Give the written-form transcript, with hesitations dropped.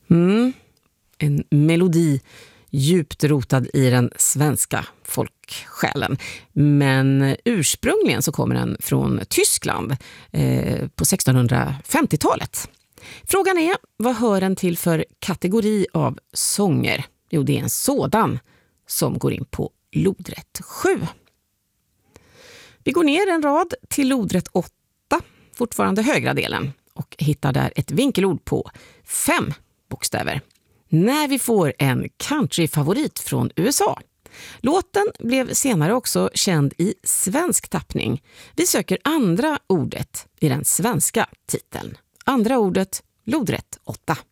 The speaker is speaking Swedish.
En melodi djupt rotad i den svenska folksjälen. Men ursprungligen så kommer den från Tyskland på 1650-talet. Frågan är, vad hör den till för kategori av sånger? Jo, det är en sådan som går in på lodrätt 7. Vi går ner en rad till lodrätt 8, fortfarande högra delen, och hittar där ett vinkelord på 5 bokstäver. När vi får en countryfavorit från USA. Låten blev senare också känd i svensk tappning. Vi söker andra ordet i den svenska titeln. Andra ordet, lodrätt 8.